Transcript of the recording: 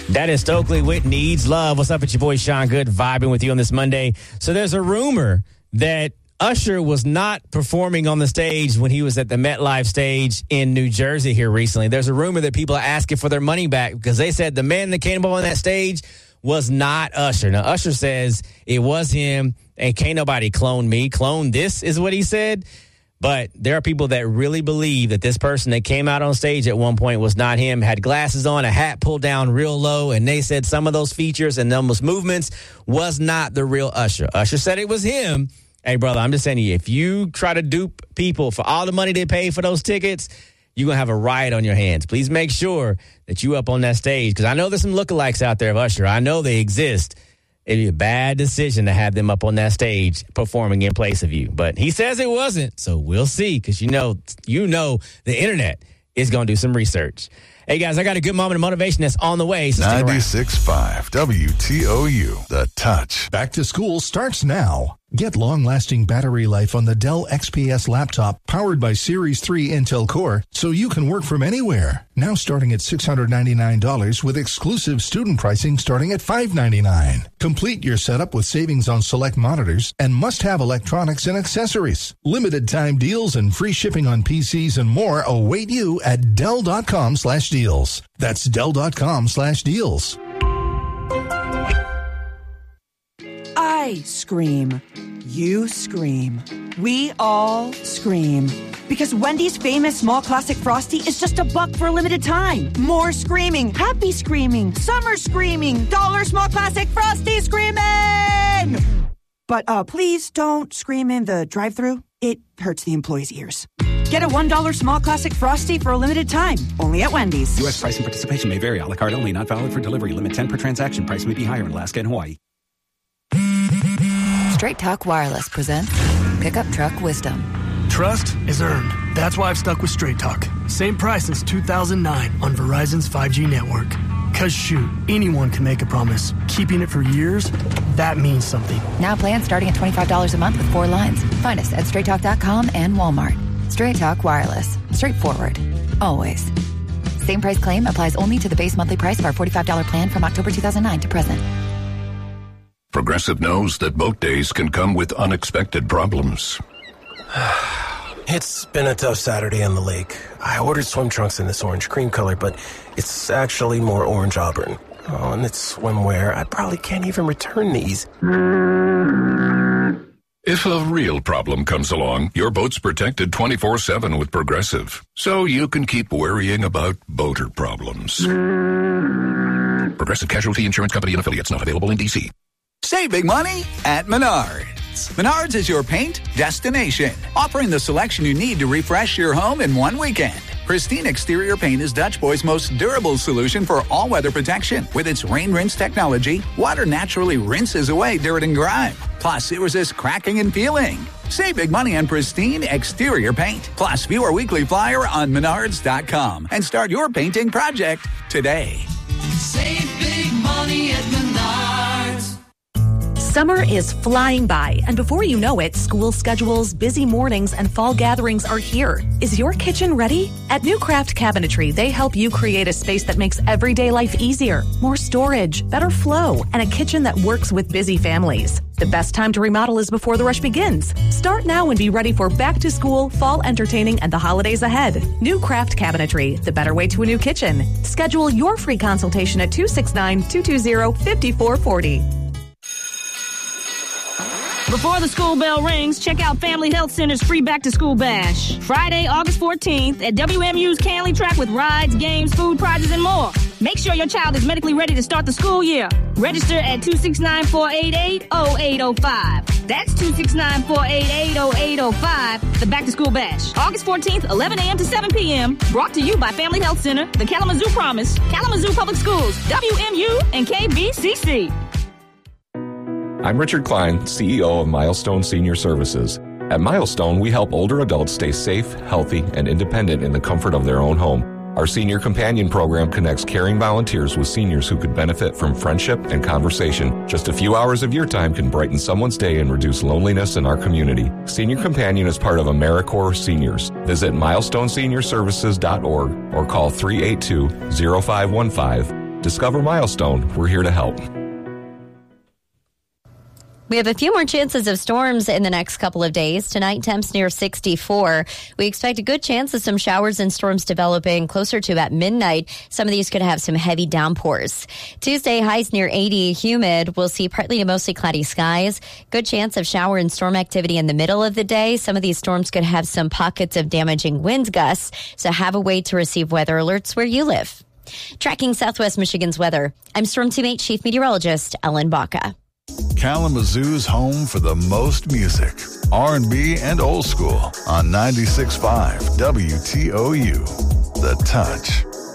That is Stokely with Needs Love. What's up? It's your boy Sean Good, vibing with you on this Monday. So there's a rumor that Usher was not performing on the stage when he was at the MetLife stage in New Jersey here recently. There's a rumor that people are asking for their money back because they said the man that came up on that stage was not Usher. Now, Usher says it was him, and can't nobody clone me. Clone this is what he said. But there are people that really believe that this person that came out on stage at one point was not him, had glasses on, a hat pulled down real low, and they said some of those features and those movements was not the real Usher. Usher said it was him. Hey, brother, I'm just saying to you, if you try to dupe people for all the money they paid for those tickets, you're going to have a riot on your hands. Please make sure that you up on that stage, because I know there's some lookalikes out there of Usher. I know they exist. It'd be a bad decision to have them up on that stage performing in place of you. But he says it wasn't, so we'll see, because you know the internet is going to do some research. Hey, guys, I got a good moment of motivation that's on the way. So 96.5 WTOU, The Touch. Back to school starts now. Get long-lasting battery life on the Dell XPS laptop powered by Series 3 Intel Core so you can work from anywhere. Now starting at $699 with exclusive student pricing starting at $599. Complete your setup with savings on select monitors and must-have electronics and accessories. Limited time deals and free shipping on PCs and more await you at Dell.com/deals. That's Dell.com/deals. I scream. You scream. We all scream. Because Wendy's famous small classic Frosty is just $1 for a limited time. More screaming, happy screaming, summer screaming, dollar small classic Frosty screaming! But please don't scream in the drive-thru. It hurts the employees' ears. Get a $1 small classic Frosty for a limited time. Only at Wendy's. U.S. price and participation may vary. A la carte only. Not valid for delivery. Limit 10 per transaction. Price may be higher in Alaska and Hawaii. Straight Talk Wireless presents Pickup Truck Wisdom. Trust is earned. That's why I've stuck with Straight Talk. Same price since 2009 on Verizon's 5G network. Cause shoot, anyone can make a promise. Keeping it for years, that means something. Now plans starting at $25 a month with 4 lines. Find us at straighttalk.com and Walmart. Straight Talk Wireless. Straightforward. Always. Same price claim applies only to the base monthly price of our $45 plan from October 2009 to present. Progressive knows that boat days can come with unexpected problems. It's been a tough Saturday on the lake. I ordered swim trunks in this orange cream color, but it's actually more orange auburn. Oh, and it's swimwear. I probably can't even return these. If a real problem comes along, your boat's protected 24/7 with Progressive, so you can keep worrying about boater problems. Progressive Casualty Insurance Company and Affiliates, not available in D.C. Save big money at Menards. Menards is your paint destination, offering the selection you need to refresh your home in one weekend. Pristine Exterior Paint is Dutch Boy's most durable solution for all-weather protection. With its rain rinse technology, water naturally rinses away dirt and grime. Plus, it resists cracking and peeling. Save big money on Pristine Exterior Paint. Plus, view our weekly flyer on Menards.com and start your painting project today. Save big money at Menards. Summer is flying by, and before you know it, school schedules, busy mornings, and fall gatherings are here. Is your kitchen ready? At New Craft Cabinetry, they help you create a space that makes everyday life easier, more storage, better flow, and a kitchen that works with busy families. The best time to remodel is before the rush begins. Start now and be ready for back to school, fall entertaining, and the holidays ahead. New Craft Cabinetry, the better way to a new kitchen. Schedule your free consultation at 269-220-5440. Before the school bell rings, check out Family Health Center's free back-to-school bash. Friday, August 14th at WMU's Canley Track with rides, games, food prizes, and more. Make sure your child is medically ready to start the school year. Register at 269-488-0805. That's 269-488-0805. The back-to-school bash. August 14th, 11 a.m. to 7 p.m. Brought to you by Family Health Center, the Kalamazoo Promise, Kalamazoo Public Schools, WMU, and KBCC. I'm Richard Klein, CEO of Milestone Senior Services. At Milestone, we help older adults stay safe, healthy, and independent in the comfort of their own home. Our Senior Companion program connects caring volunteers with seniors who could benefit from friendship and conversation. Just a few hours of your time can brighten someone's day and reduce loneliness in our community. Senior Companion is part of AmeriCorps Seniors. Visit milestoneseniorservices.org or call 382-0515 Discover Milestone. We're here to help. We have a few more chances of storms in the next couple of days. Tonight, temps near 64. We expect a good chance of some showers and storms developing closer to at midnight. Some of these could have some heavy downpours. Tuesday, highs near 80, humid. We'll see partly to mostly cloudy skies. Good chance of shower and storm activity in the middle of the day. Some of these storms could have some pockets of damaging wind gusts, so have a way to receive weather alerts where you live. Tracking Southwest Michigan's weather, I'm Storm Teammate Chief Meteorologist Ellen Baca. Kalamazoo's home for the most music, R&B, and old school on 96.5 WTOU. The Touch.